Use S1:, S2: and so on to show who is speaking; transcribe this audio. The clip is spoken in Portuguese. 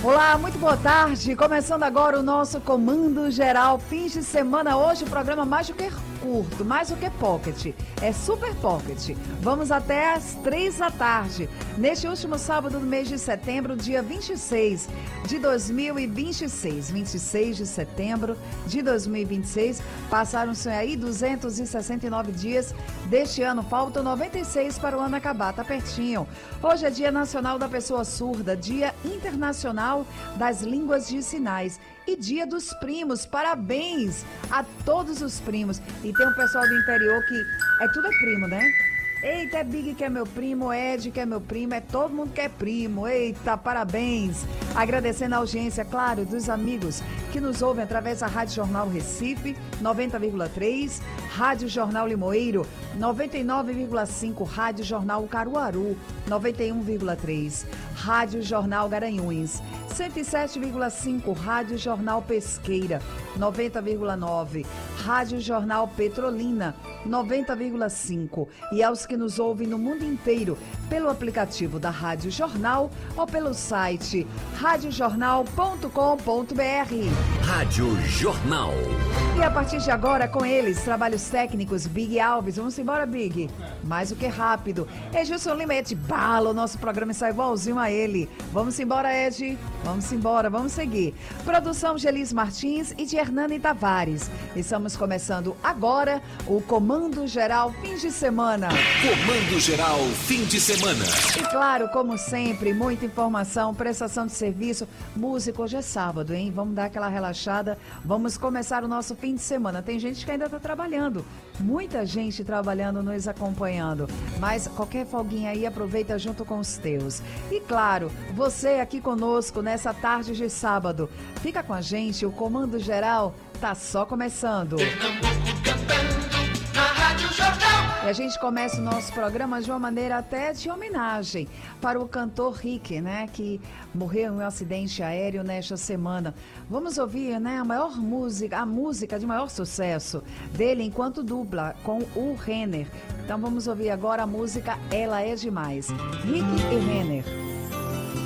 S1: Olá, muito boa tarde. Começando agora o nosso Comando Geral Fins de Semana. Hoje o programa mais do que curto, mais do que pocket. É super pocket. Vamos até às 3 da tarde. Neste último sábado do mês de setembro, dia 26 de 2026. 26 de setembro de 2026. Passaram-se aí 269 dias deste ano. Faltam 96 para o ano acabar. Tá pertinho. Hoje é Dia Nacional da Pessoa Surda, Dia Internacional das Línguas de Sinais e Dia dos Primos. Parabéns a todos os primos. E tem um pessoal do interior que tudo é primo, né? Eita, é Big que é meu primo, Ed que é meu primo, todo mundo que é primo. Eita, parabéns. Agradecendo a audiência, claro, dos amigos que nos ouvem através da Rádio Jornal Recife, 90,3, Rádio Jornal Limoeiro, 99,5, Rádio Jornal Caruaru, 91,3, Rádio Jornal Garanhuns, 107,5, Rádio Jornal Pesqueira, 90,9, Rádio Jornal Petrolina, 90,5. E aos que nos ouvem no mundo inteiro, pelo aplicativo da Rádio Jornal ou pelo site radiojornal.com.br.
S2: Rádio Jornal.
S1: E a partir de agora, com eles, trabalhos técnicos, Big Alves. Vamos embora, Big. Mais do que rápido. Edilson Lima, Ed Bala, o nosso programa sai igualzinho a ele. Vamos embora, Ed. Vamos embora, vamos seguir. Produção de Elis Martins e de Hernani Tavares. Estamos começando agora o Comando Geral Fim de Semana.
S2: Comando Geral Fim de Semana.
S1: E claro, como sempre, muita informação, prestação de serviço, música. Hoje é sábado, hein? Vamos dar aquela relaxada. Vamos começar o nosso fim de semana. Tem gente que ainda está trabalhando. Muita gente trabalhando, nos acompanhando. Mas qualquer folguinha aí, aproveita junto com os teus. E claro, você aqui conosco nessa tarde de sábado. Fica com a gente, o Comando Geral tá só começando. E a gente começa o nosso programa de uma maneira até de homenagem para o cantor Rick, né, que morreu em um acidente aéreo nesta semana. Vamos ouvir, né, a música de maior sucesso dele enquanto dupla com o Renner. Então vamos ouvir agora a música Ela é Demais. Rick e Renner.